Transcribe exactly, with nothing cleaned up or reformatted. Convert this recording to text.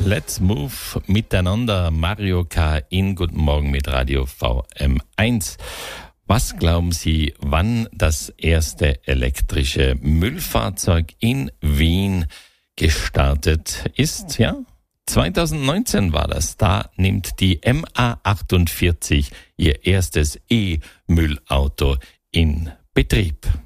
Let's Move miteinander. Mario K. in Guten Morgen mit Radio V M eins. Was glauben Sie, wann das erste elektrische Müllfahrzeug in Wien gestartet ist? Ja, zwanzig neunzehn war das. Da nimmt die M A achtundvierzig ihr erstes E-Müllauto in Betrieb.